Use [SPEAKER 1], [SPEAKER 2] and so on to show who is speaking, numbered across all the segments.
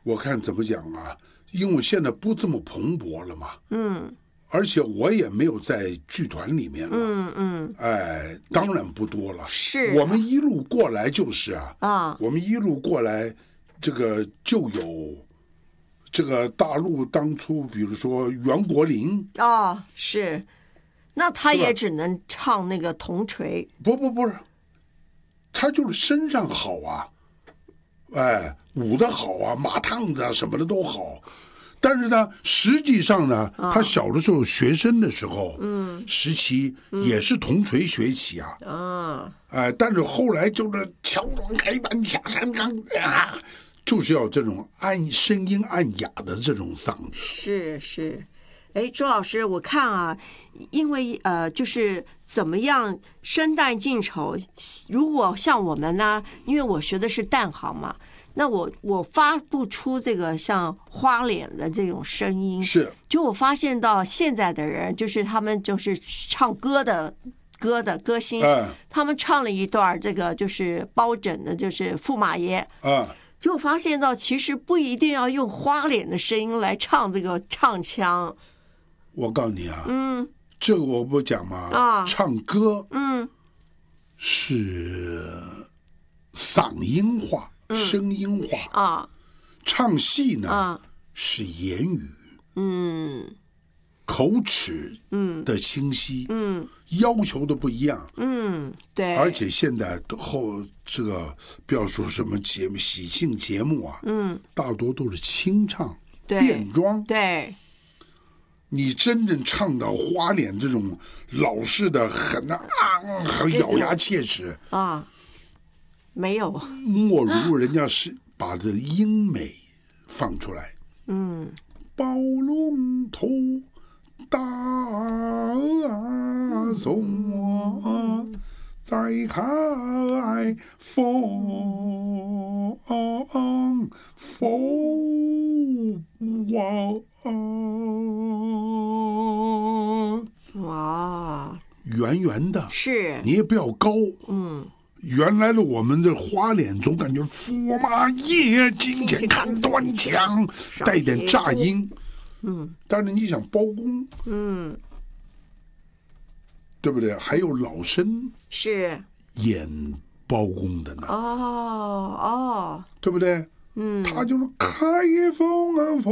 [SPEAKER 1] 我看怎么讲啊？因为现在不这么蓬勃了嘛，
[SPEAKER 2] 嗯，
[SPEAKER 1] 而且我也没有在剧团里面了，当然不多了。
[SPEAKER 2] 是
[SPEAKER 1] 我们一路过来就是
[SPEAKER 2] 啊，
[SPEAKER 1] 我们一路过来，这个就有这个大陆当初，比如说袁国林，
[SPEAKER 2] 是，那他
[SPEAKER 1] 是吧
[SPEAKER 2] 也只能唱那个铜锤，
[SPEAKER 1] 不是，他就是身上好啊，舞得好啊，马趟子啊什么的都好。但是呢，实际上呢，他小的时候学生的时候，时期也是铜锤学起啊，但是后来就是乔装开板下山岗啊，就是要这种声音暗哑的这种嗓子。
[SPEAKER 2] 是。哎，朱老师，我看啊，因为就是怎么样生旦净丑，如果像我们呢，因为我学的是旦行嘛，那我发不出这个像花脸的这种声音，
[SPEAKER 1] 是，
[SPEAKER 2] 就我发现到现在的人，就是他们就是唱歌的歌星，他们唱了一段这个就是包拯的，就是驸马爷，就发现到其实不一定要用花脸的声音来唱这个唱腔。
[SPEAKER 1] 我告诉你啊，这个我不讲嘛，唱歌，是嗓音化、声音化唱戏呢，是言语，口齿，的清晰，要求的不一样，
[SPEAKER 2] 对，
[SPEAKER 1] 而且现在这个不要说什么喜庆节目啊，大多都是清唱、变装，
[SPEAKER 2] 对。
[SPEAKER 1] 你真正唱到花脸这种老式的很咬牙切齿
[SPEAKER 2] 没有，
[SPEAKER 1] 莫如人家是把这音美放出来。包龙头大松在开风
[SPEAKER 2] 哇，
[SPEAKER 1] 圆圆的，
[SPEAKER 2] 是
[SPEAKER 1] 你也不要高，原来的我们的花脸总感觉驸马爷金钱看端详，带点炸音，但是你想包公，对不对？还有老生
[SPEAKER 2] 是
[SPEAKER 1] 演包公的呢，对不对？他就是开封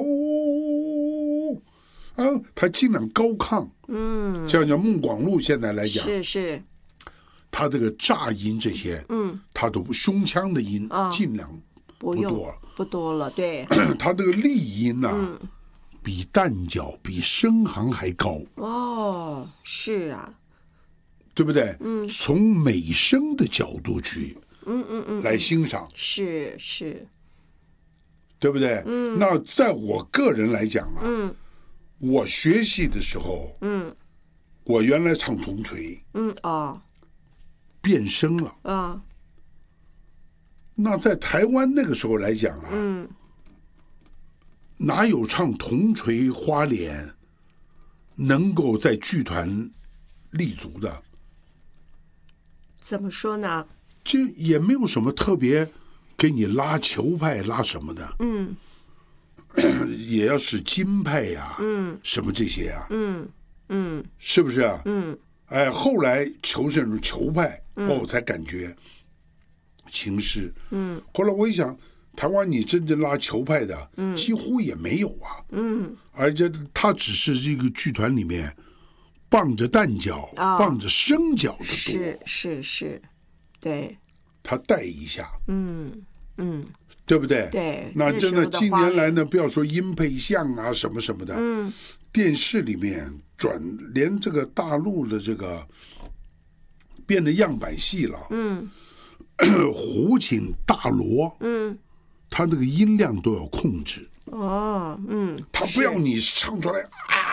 [SPEAKER 1] 他尽量高亢，像孟广禄现在来讲，
[SPEAKER 2] 是，
[SPEAKER 1] 他这个炸音这些，他都胸腔的音尽量不
[SPEAKER 2] 多了，对，
[SPEAKER 1] 他这个丽音呢，比旦角、比声行还高，
[SPEAKER 2] 是啊，
[SPEAKER 1] 对不对？从美声的角度去，来欣赏，
[SPEAKER 2] 是，
[SPEAKER 1] 对不对？那在我个人来讲啊，我学习的时候，我原来唱铜锤，变声了，那在台湾那个时候来讲啊，哪有唱铜锤花脸能够在剧团立足的？
[SPEAKER 2] 怎么说呢？
[SPEAKER 1] 这也没有什么特别给你拉球派拉什么的，也要是金派呀，什么这些呀，是不是啊？后来求成球派，我才感觉情势。后来我一想，台湾你真正拉球派的，几乎也没有啊。而且他只是这个剧团里面傍着旦角、傍着生角的多。
[SPEAKER 2] 是，对。
[SPEAKER 1] 他带一下，对不对？
[SPEAKER 2] 对。
[SPEAKER 1] 那真的近年来呢，不要说音配像啊什么什么的，电视里面连这个大陆的这个变得样板戏了，胡琴、大锣，他那个音量都要控制。他不要你唱出来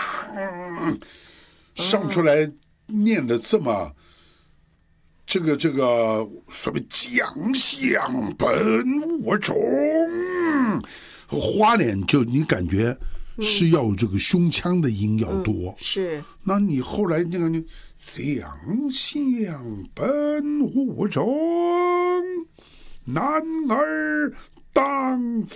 [SPEAKER 1] 上出来念的这么。这个什么将相本我中，花脸就你感觉是要这个胸腔的音要多，
[SPEAKER 2] 是。
[SPEAKER 1] 那你后来那个将相本我中，男儿当